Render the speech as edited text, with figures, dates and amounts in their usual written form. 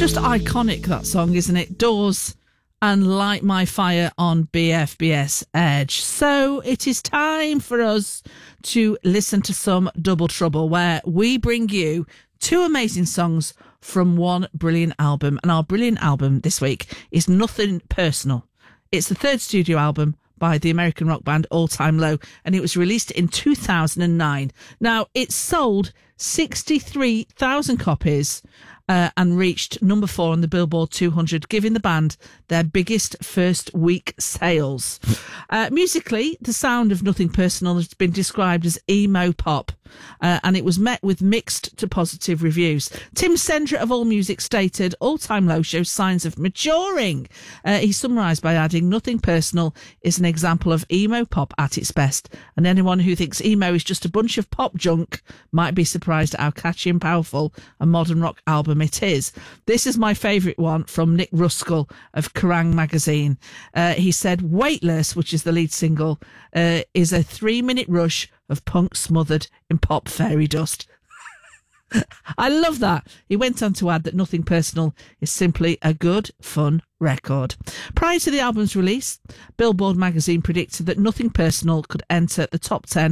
just iconic, that song, isn't it? Doors and Light My Fire on BFBS Edge. So it is time for us to listen to some Double Trouble, where we bring you two amazing songs from one brilliant album. And our brilliant album this week is Nothing Personal. It's the third studio album by the American rock band All Time Low, and it was released in 2009. Now, it sold 63,000 copies and reached number 4 on the Billboard 200, giving the band their biggest first week sales. Musically, the sound of Nothing Personal has been described as emo pop, and it was met with mixed to positive reviews. Tim Sendra of AllMusic stated, All Time Low shows signs of maturing. He summarised by adding, Nothing Personal is an example of emo pop at its best, and anyone who thinks emo is just a bunch of pop junk might be surprised at how catchy and powerful a modern rock album it is. This is my favourite one from Nick Ruskell of Kerrang! Magazine. He said, Weightless, which is the lead single, is a 3-minute rush of punk smothered in pop fairy dust. I love that. He went on to add that Nothing Personal is simply a good, fun record. Prior to the album's release, Billboard magazine predicted that Nothing Personal could enter the top 10